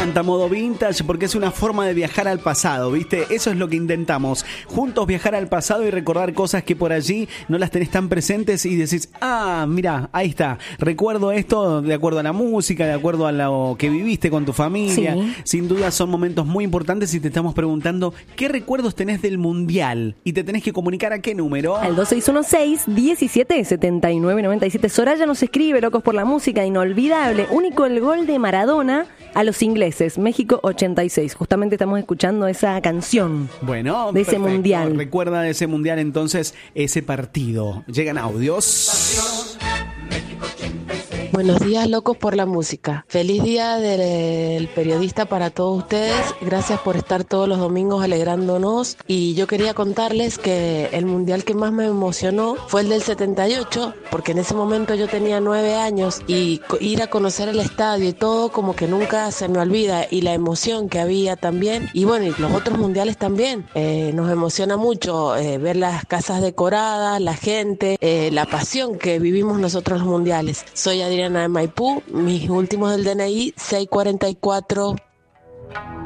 encanta Modo Vintage porque es una forma de viajar al pasado, ¿viste? Eso es lo que intentamos. Juntos viajar al pasado y recordar cosas que por allí no las tenés tan presentes y decís, mira, ahí está. Recuerdo esto de acuerdo a la música, de acuerdo a lo que viviste con tu familia. Sí. Sin duda son momentos muy importantes y te estamos preguntando ¿qué recuerdos tenés del Mundial? Y te tenés que comunicar ¿a qué número? Al 2616-177997. Soraya nos escribe, locos por la música, inolvidable. Único el gol de Maradona a los ingleses, México 86. Justamente estamos escuchando esa canción. Bueno, de ese perfecto. Mundial. Recuerda de ese Mundial entonces ese partido. Llegan audios. Buenos días, locos por la música. Feliz día del periodista para todos ustedes. Gracias por estar todos los domingos alegrándonos. Y yo quería contarles que el mundial que más me emocionó fue el del 78, porque en ese momento yo tenía 9 años y ir a conocer el estadio y todo como que nunca se me olvida. Y la emoción que había también. Y bueno, y los otros mundiales también. Nos emociona mucho ver las casas decoradas, la gente, la pasión que vivimos nosotros los mundiales. Soy Adriana de Maipú, mis últimos del DNI 644.